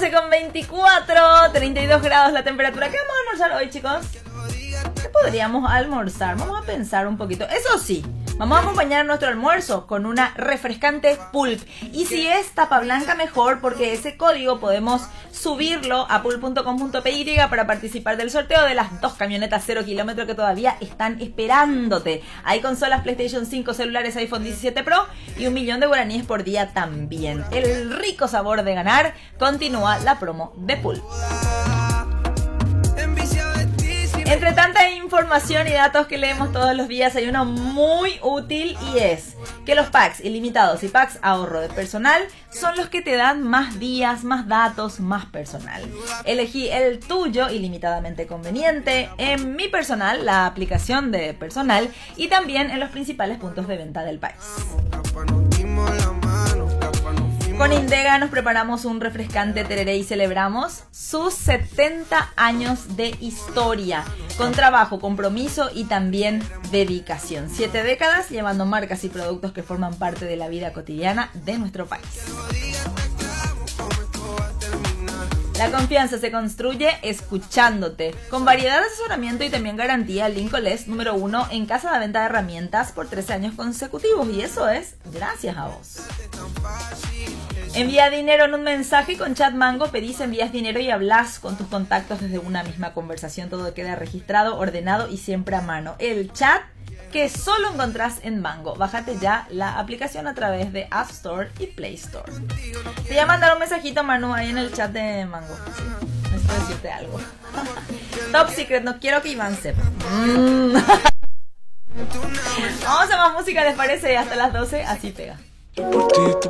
12:24, 32 grados la temperatura. ¿Qué vamos a almorzar hoy, chicos? ¿Qué podríamos almorzar? Vamos a pensar un poquito. Eso sí, vamos a acompañar nuestro almuerzo con una refrescante pulp. Y si es tapa blanca, mejor, porque ese código podemos subirlo a pulp.com.py para participar del sorteo de las 2 camionetas 0 kilómetros que todavía están esperándote. Hay consolas PlayStation 5, celulares iPhone 17 Pro y 1.000.000 de guaraníes por día también. El rico sabor de ganar. Continúa la promo de Pulp. Entre tanta información y datos que leemos todos los días, hay uno muy útil y es que los packs ilimitados y packs ahorro de personal son los que te dan más días, más datos, más personal. Elegí el tuyo ilimitadamente conveniente en Mi Personal, la aplicación de personal, y también en los principales puntos de venta del país. Con Indega nos preparamos un refrescante tereré y celebramos sus 70 años de historia, con trabajo, compromiso y también dedicación. 7 décadas llevando marcas y productos que forman parte de la vida cotidiana de nuestro país. La confianza se construye escuchándote. Con variedad de asesoramiento y también garantía, Lincoln es número 1 en casa de venta de herramientas por 13 años consecutivos. Y eso es gracias a vos. Envía dinero en un mensaje con Chat Mango. Pedís, envías dinero y hablas con tus contactos desde una misma conversación. Todo queda registrado, ordenado y siempre a mano. El chat que solo encontrás en Mango. Bájate ya la aplicación a través de App Store y Play Store. Te voy a mandar un mensajito, Manu, ahí en el chat de Mango. ¿Sí? Necesito decirte algo. Top Secret, no quiero que Iván sepa. Vamos a más música, ¿les parece? Hasta las 12, así pega.